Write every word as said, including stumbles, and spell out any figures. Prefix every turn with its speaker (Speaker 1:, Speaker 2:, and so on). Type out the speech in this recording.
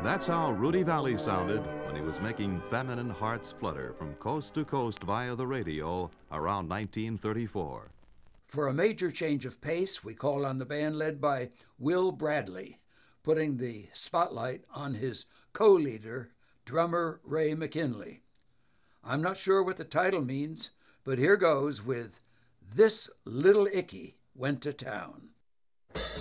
Speaker 1: That's how Rudy Valley sounded when he was making feminine hearts flutter from coast to coast via the radio around nineteen thirty-four.
Speaker 2: For a major change of pace, we call on the band led by Will Bradley, putting the spotlight on his co-leader, drummer Ray McKinley. I'm not sure what the title means, but here goes with This Little Icky Went to Town.